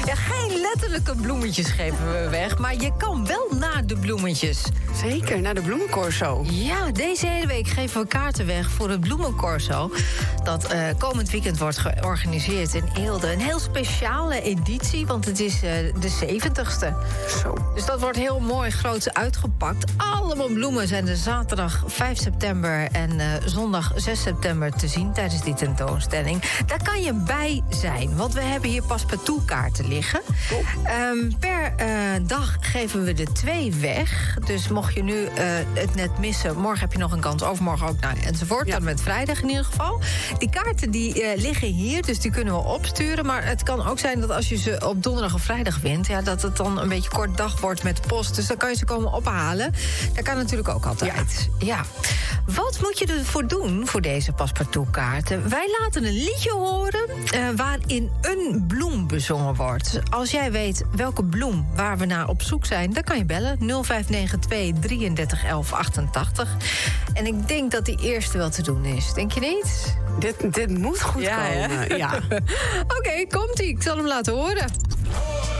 Ja, geen letterlijke bloemetjes geven we weg, maar je kan wel naar de bloemetjes. Zeker, naar de bloemencorso. Ja, deze hele week geven we kaarten weg voor het bloemencorso. Dat komend weekend wordt georganiseerd in Eelde. Een heel speciale editie, want het is de 70ste. Zo. Dus dat wordt heel mooi groots uitgepakt. Allemaal bloemen zijn er zaterdag 5 september en zondag 6 september te zien tijdens die tentoonstelling. Daar kan je bij zijn, want we hebben hier paspartout-kaarten liggen. Per dag geven we er 2 weg. Dus mocht je nu het net missen, morgen heb je nog een kans, overmorgen ook, nou, enzovoort. Tot met vrijdag in ieder geval. Die kaarten die liggen hier, dus die kunnen we opsturen. Maar het kan ook zijn dat als je ze op donderdag of vrijdag wint, ja, dat het dan een beetje kort dag wordt met de post. Dus dan kan je ze komen ophalen. Dat kan natuurlijk ook altijd. Ja. Wat moet je ervoor doen voor deze paspartout-kaarten? Wij laten een liedje horen waarin een bloem bezongen wordt. Als jij weet welke bloem waar we naar op zoek zijn, dan kan je bellen 0592 33 11 88. En ik denk dat die eerste wel te doen is. Denk je niet? Dit moet goed komen. Ja. Oké, komt-ie. Ik zal hem laten horen.